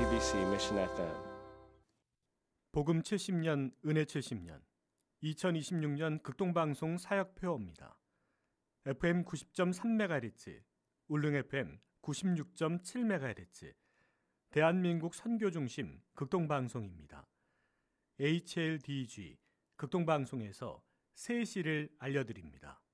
CBC Mission FM. 복음 70년, 은혜 70년, 2026년 극동방송 사역표어입니다. FM 90.3MHz, 울릉 FM 96.7MHz, 대한민국 선교중심 극동방송입니다. HLDG 극동방송에서 새 시를 알려드립니다.